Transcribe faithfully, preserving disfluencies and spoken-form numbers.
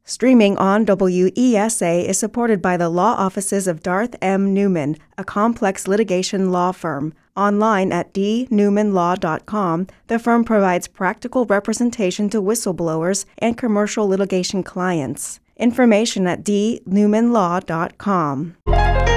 Streaming on W E S A is supported by the law offices of Darth M. Newman, a complex litigation law firm. Online at d newman law dot com, the firm provides practical representation to whistleblowers and commercial litigation clients. Information at d newman law dot com.